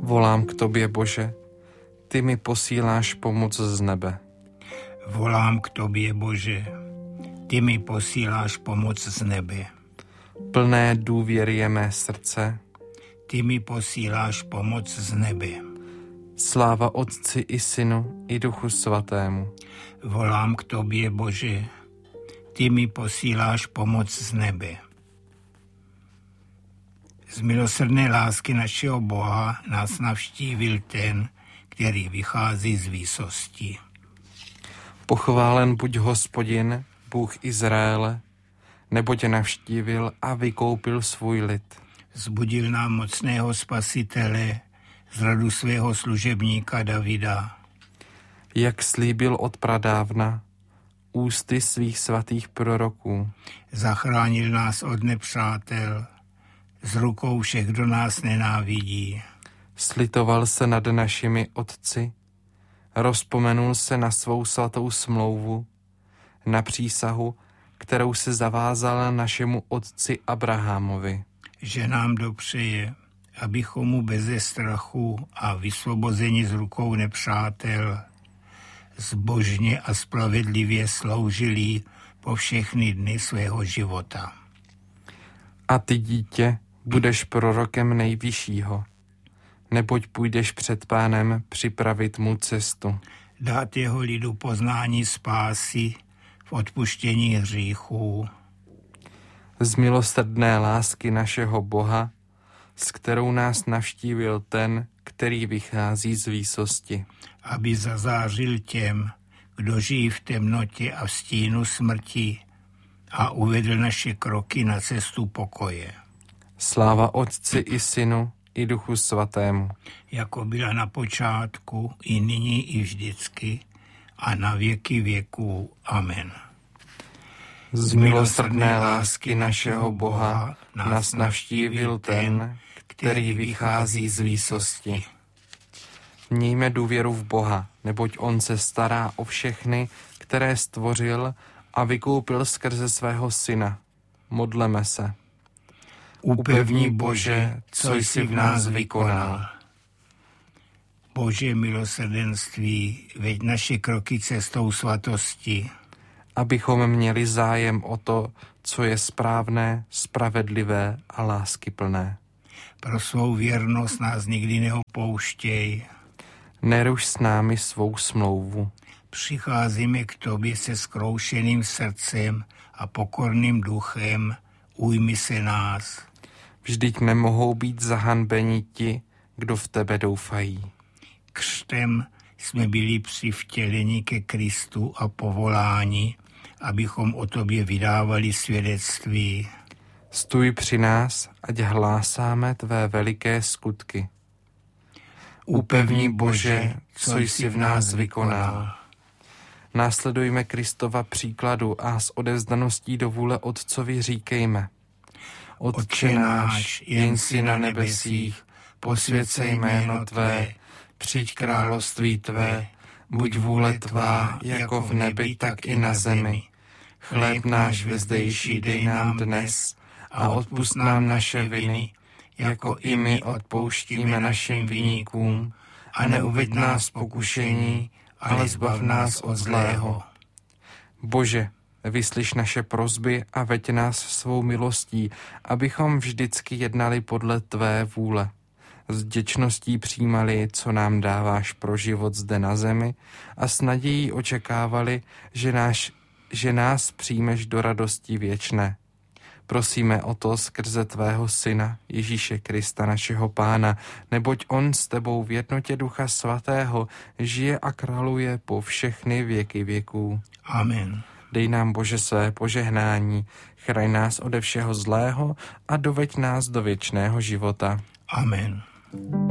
Volám k tobě, Bože, ty mi posíláš pomoc z nebe. Volám k tobě, Bože, ty mi posíláš pomoc z nebe. Plné důvěry je mé srdce. Ty mi posíláš pomoc z nebe. Sláva Otci i Synu i Duchu Svatému. Volám k tobě, Bože, ty mi posíláš pomoc z nebe. Z milosrdné lásky našeho Boha nás navštívil ten, který vychází z výsosti. Pochválen buď Hospodin, Bůh Izraele, neboť navštívil a vykoupil svůj lid. Zbudil nám mocného spasitele z rodu svého služebníka Davida. Jak slíbil od pradávna, ústy svých svatých proroků. Zachránil nás od nepřátel, z rukou všech, kdo nás nenávidí. Slitoval se nad našimi otci, rozpomenul se na svou svatou smlouvu, na přísahu, kterou se zavázal našemu otci Abrahamovi. Že nám dopřeje, abychom mu beze strachu a vysvobozeni z rukou nepřátel zbožně a spravedlivě sloužili po všechny dny svého života. A ty, dítě, budeš prorokem Nejvyššího, neboť půjdeš před Pánem připravit mu cestu. Dát jeho lidu poznání spásy v odpuštění hříchů. Z milosrdné lásky našeho Boha, s kterou nás navštívil ten, který vychází z výsosti. Aby zazářil těm, kdo žijí v temnotě a v stínu smrti a uvedl naše kroky na cestu pokoje. Sláva Otci i Synu i Duchu Svatému. Jako byla na počátku, i nyní, i vždycky, a na věky věků. Amen. Z milosrdné lásky našeho Boha nás navštívil ten, který vychází z výsosti. Mějme důvěru v Boha, neboť on se stará o všechny, které stvořil a vykoupil skrze svého Syna. Modleme se. Upevni, Bože, co jsi v nás vykonal. Bože milosrdenství, veď naše kroky cestou svatosti. Abychom měli zájem o to, co je správné, spravedlivé a láskyplné. Pro svou věrnost nás nikdy neopouštěj. Neruš s námi svou smlouvu. Přicházíme k tobě se zkroušeným srdcem a pokorným duchem, ujmi se nás. Vždyť nemohou být zahanbeni ti, kdo v tebe doufají. Křtem jsme byli přivtěleni ke Kristu a povoláni, abychom o tobě vydávali svědectví. Stůj při nás, ať hlásáme tvé veliké skutky. Upevni, Bože, co jsi v nás vykonal. Následujme Kristova příkladu a s odevzdaností do vůle Otcovi říkejme. Otče náš, jen jsi na nebesích, posvěť se jméno tvé, přijď království tvé, buď vůle tvá, jako v nebi, tak i na zemi. Chléb náš vezdejší dej nám dnes a odpusť nám naše viny, jako i my odpouštíme našim viníkům, a neuveď nás v pokušení, ale zbav nás od zlého. Bože, vyslyš naše prosby a veď nás svou milostí, abychom vždycky jednali podle tvé vůle. S vděčností přijímali, co nám dáváš pro život zde na zemi, a s nadějí očekávali, že nás přijmeš do radosti věčné. Prosíme o to skrze tvého Syna, Ježíše Krista, našeho Pána, neboť on s tebou v jednotě Ducha Svatého žije a králuje po všechny věky věků. Amen. Dej nám, Bože, své požehnání, chraň nás ode všeho zlého a doveď nás do věčného života. Amen.